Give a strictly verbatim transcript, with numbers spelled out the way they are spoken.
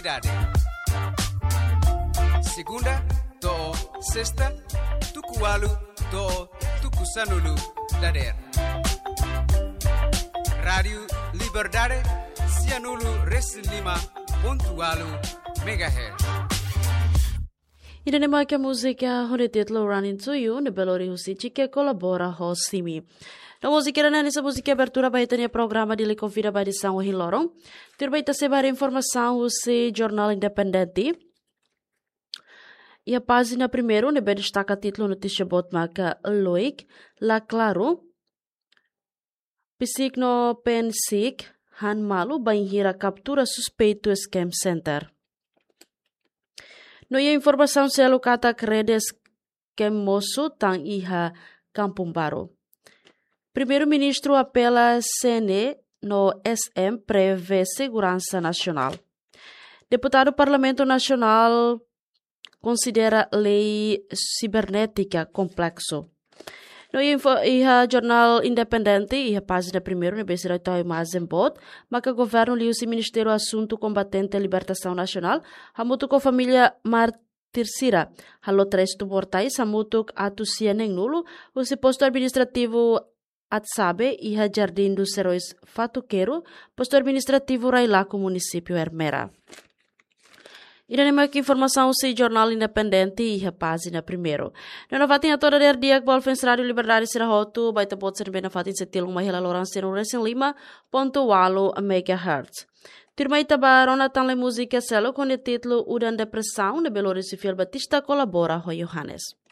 idade. Segunda, do, sexta, tukualu, do, tukusanulu, dader. Rádio Liberdade, Cianulu, Reslima, pontualu, megahertz. E na nema que a música onde título Running to You, ne Belori Husici, que colabora com Simi. Na música na nessa música abertura vai ter programa de convida para São Hilorong. Ter vai ter várias informação se jornal independente. E a página primeiro ne destaca título notícia bot marca Loic la claro. Pisigno pensik han malu banhira captura suspeito scam center. No ia informação se alocata redes que moço tang iha Kampung Baru. Primeiro-ministro apela C N E no S M prevê segurança nacional. Deputado do Parlamento Nacional considera lei cibernética complexo. No ia jornal independente ia página primeiro ne besira toi mazembot, maka governo liu si Ministério Assunto Combatente e Libertação Nacional, hamutu ko família Martirsira, halo tres tubortai samutuk atu sieneng nulo, o si posto administrativo Atsabe iha Jardim dos Heróis Fatuqueiro, posto administrativo Railaco, município Hermera. E na nema que informação se jornal independente e a página primeiro. Na novatinha toda der dia que Bolfens Rádio Liberdade será roto, baita pode ser bem na fatin setil uma hela Lourenço no Recém Lima, ponto walo megahertz. Tirmai tabarona tan le música selo com o título Udan Depressão, de Belo Horizonte Batista colabora com Johannes.